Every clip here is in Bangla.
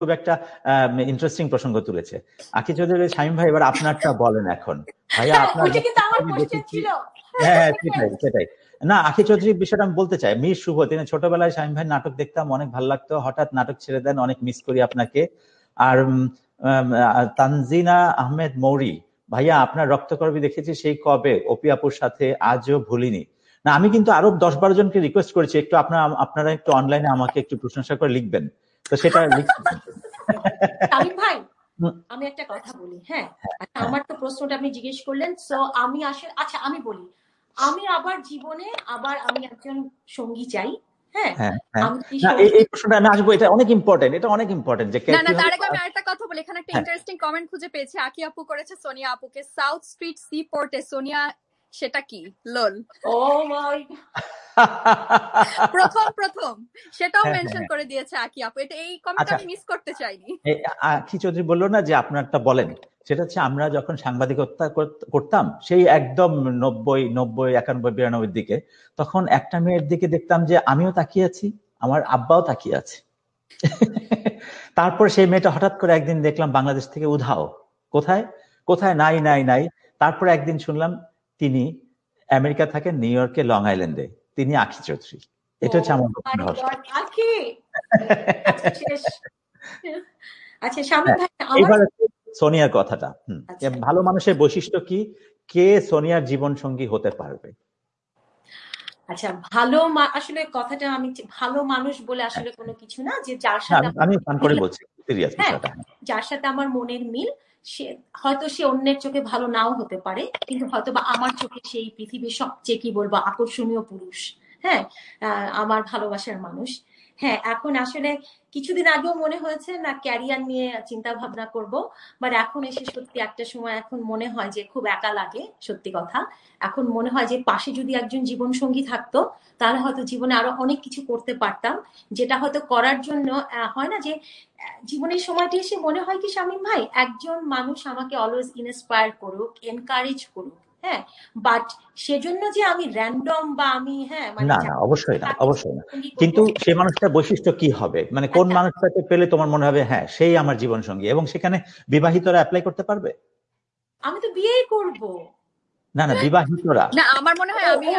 খুব একটা ইন্টারেস্টিং প্রসঙ্গ তুলেছে আকি চৌধুরী। শামীম ভাই, এবার আপনারটা বলেন এখন। ভাইয়া আপনার হ্যাঁ সেটাই না, আকি চৌধুরীর বিষয়টা আমি বলতে চাই। মীর শুভ, তিনি ছোটবেলায় শামীম ভাই নাটক দেখতাম, অনেক ভালো লাগতো, হঠাৎ নাটক ছেড়ে দেন, অনেক মিস করি আপনাকে। আর তানজিনা আহমেদ মৌরি ভাইয়া, আপনার রক্তকরবী দেখেছি সেই কবে, অপি আপুর সাথে, আজও ভুলিনি। না, আমি কিন্তু আরো 10-12 জনকে রিকোয়েস্ট করেছি একটু আপনারা একটু অনলাইনে আমাকে একটু প্রশংসা করে লিখবেন, তো সেটা শামীম ভাই আমি একটা কথা বলি। হ্যাঁ, আমার তো প্রশ্নটা আপনি জিজ্ঞেস করলেন, সো আমি আসলে আচ্ছা আমি বলি, আমি আবার জীবনে আমি একজন সঙ্গী চাই। হ্যাঁ, এই প্রশ্নটা আমি আসবো, এটা অনেক ইম্পর্টেন্ট, যে না তার আগে আমি আরেকটা কথা বলি। এখানে একটা ইন্টারেস্টিং কমেন্ট খুঁজে পেয়েছি, আকি আপু করেছে সোনিয়া আপুকে, সাউথ স্ট্রিট সি পোর্টে সোনিয়া, সেটা কি লোল? ও মাই প্রথম সেটাও মেনশন করে দিয়েছে আকি আপু। এই কমেন্ট আমি মিস করতে চাইনি। আকি চৌধুরী বললো না যে আপনারটা বলেন, সেটা হচ্ছে আমরা যখন সাংবাদিকতা করতাম সেই একদম 90, 91, 92 দিকে, তখন একটা মেয়ের দিকে দেখতাম যে আমিও তাকিয়ে আছি, আমার আব্বাও তাকিয়ে আছে। তারপর সেই মেয়েটা হঠাৎ করে একদিন দেখলাম বাংলাদেশ থেকে উধাও, কোথায় নাই। তারপর একদিন শুনলাম তিনি আমেরিকা থাকেন, নিউ ইয়র্কে, লং আইল্যান্ডে, তিনি আকি চৌধুরী। এটা হচ্ছে আমার আচ্ছা শামীম ভাই, সোনিয়ার কথাটা। ভালো মানুষের বৈশিষ্ট্য কি, কে সোনিয়ার জীবন সঙ্গী হতে পারবে? আচ্ছা, আসলে কথাটা আমি ভালো মানুষ বলে আসলে কোনো কিছু না, যে যার সাথে আমি ফান করে বলছি, সিরিয়াস বিষয়টা, যার সাথে আমার মনের মিল, হয়তো সে অন্যের চোখে ভালো নাও হতে পারে, কিন্তু হয়তো বা আমার চোখে সেই পৃথিবীর সবচেয়ে কি বলবো আকর্ষণীয় পুরুষ। হ্যাঁ, আমার ভালোবাসার মানুষ। হ্যাঁ, এখন আসলে কিছুদিন আগেও মনে হয়েছে না ক্যারিয়ার নিয়ে চিন্তা ভাবনা করব, বাট এখন এসে সত্যি একটা সময় এখন মনে হয় যে খুব একা লাগে। সত্যি কথা, এখন মনে হয় যে পাশে যদি একজন জীবন সঙ্গী থাকতো, তাহলে হয়তো জীবনে আরো অনেক কিছু করতে পারতাম, যেটা হয়তো করার জন্য হয় না যে জীবনের সময়টি এসে মনে হয় কি শামীম ভাই, একজন মানুষ আমাকে অলওয়েজ ইন্সপায়ার করুক, এনকারেজ করুক। হ্যাঁ, বাট সেজন্য যে আমি র্যান্ডম বা আমি না অবশ্যই না, কিন্তু সেই মানুষটার বৈশিষ্ট্য কি হবে, মানে কোন মানুষটাকে পেলে তোমার মনে হবে হ্যাঁ সেই আমার জীবন সঙ্গী, এবং সেখানে বিবাহিতরা অ্যাপ্লাই করতে পারবে? আমি তো বিয়েই করব। না বিবাহিতরা না, আমার মনে হয় আমি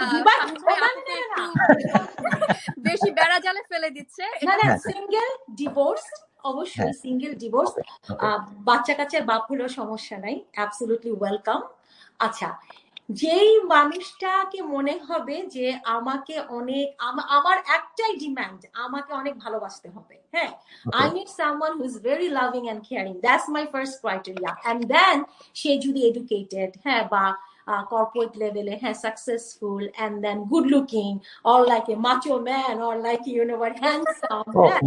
বেশি বেড়া জালে ফেলে দিচ্ছে। না সিঙ্গেল ডিভোর্স, অবশ্যই সিঙ্গেল ডিভোর্স, বাচ্চা কাচ্চার বাপ হলেও সমস্যা নাই, অ্যাবসলিউটলি ওয়েলকাম। আচ্ছা, যেই মানুষটাকে মনে হবে যে আমাকে অনেক, আমার একটাই ডিমান্ড, আমাকে অনেক ভালোবাসতে হবে। হ্যাঁ, I need someone who is very loving and caring, that's my first criteria. And then সে যদি এডুকেটেড, হ্যাঁ, বা corporate level, successful, and then good looking, or like a macho man, or like handsome,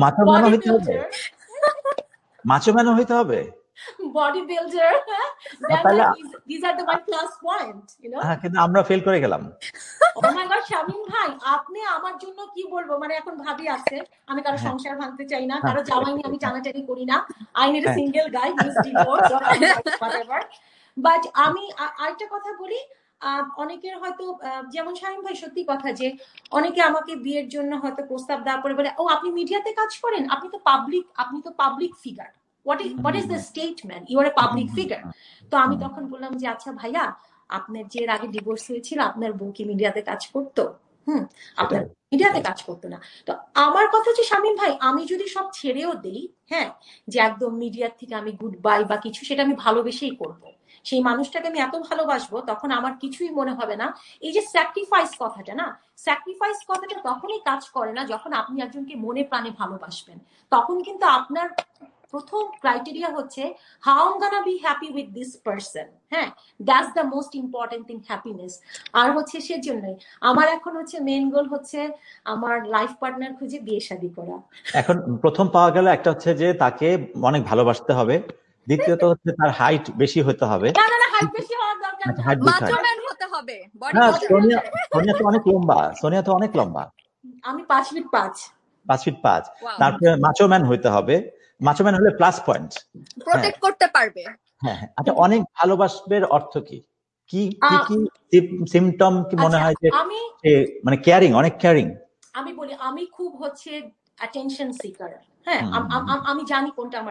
macho man হইতে হবে, bodybuilder, then these are the my plus point, কিন্তু আমরা ফেল করে গেলাম। Oh my god, শামীম ভাই, আপনি আমার জন্য কি বলবো, মানে এখন ভাবি আছে, আমি কারো সংসার ভাঙতে চাই না, কারো জামাই নিয়ে আমি টানাটানি করি না, I need a single guy who is divorced or whatever. But আমি আরেকটা কথা বলি, অনেকের হয়তো যেমন শামীম ভাই সত্যি কথা যে অনেকে আমাকে বিয়ের জন্য হয়তো প্রস্তাব দেওয়ার পরে বলে, ও আপনি মিডিয়াতে কাজ করেন, আপনি তো public figure, what is the statement, you are a public figure. তো আমি তখন বললাম যে আচ্ছা ভাইয়া, আপনার যে আগে ডিভোর্স হয়েছিল আপনার বউ কি মিডিয়াতে কাজ করতো? আপনার মিডিয়াতে কাজ করতো না। তো আমার কথা হচ্ছে শামীম ভাই, আমি যদি সব ছেড়েও দেই, হ্যাঁ, যে একদম মিডিয়ার থেকে আমি গুড বাই বা কিছু, সেটা আমি ভালোবেসেই করবো, সেই মানুষটাকে আমি এত ভালোবাসবো, তখন আমার কিছুই মনে হবে না। এই যে স্যাক্রিফাইস কথাটা না, স্যাক্রিফাইস কথাটা তখনই কাজ করে না যখন আপনি একজনকে মনে প্রাণে ভালোবাসবেন, তখন কিন্তু আপনার প্রথম ক্রাইটেরিয়া হচ্ছে how I am gonna be happy with this person. হ্যাঁ, that's the most important thing, happiness. আর হচ্ছে সেজন্যই আমার এখন হচ্ছে মেইন গোল হচ্ছে আমার লাইফ পার্টনার খুঁজে বিয়ে শাদী করা। এখন প্রথম পাওয়া গেল একটা হচ্ছে যে তাকে অনেক ভালোবাসতে হবে, দ্বিতীয়ত হচ্ছে তার হাইট বেশি হতে হবে। না হাইট বেশি হওয়ার দরকার নেই, মাচো ম্যান হতে হবে। সোনিয়া তো অনেক লম্বা, আমি 5 ফিট 5। তারপরে মাচো ম্যান হইতে হবে, মাচো ম্যান হলে প্লাস পয়েন্ট, প্রোটেক্ট করতে পারবে। হ্যাঁ, আচ্ছা, অনেক ভালোবাসবে অর্থ কি কি কি সিম্পটম কি মনে হয় যে মানে কেয়ারিং, অনেক কেয়ারিং? আমি বলি, আমি খুব হচ্ছে অ্যাটেনশন সিকার। হ্যাঁ, আমি জানি কোনটা আমার